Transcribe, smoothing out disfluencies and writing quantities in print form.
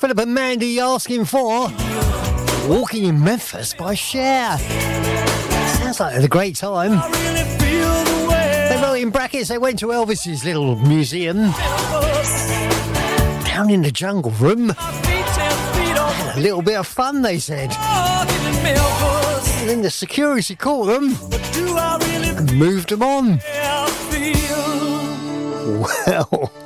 Philip and Mandy asking for Walking in Memphis by Cher. Sounds like a great time. They wrote in brackets they went to Elvis's little museum down in the jungle room. Had a little bit of fun, they said. And then the security caught them and moved them on. Well...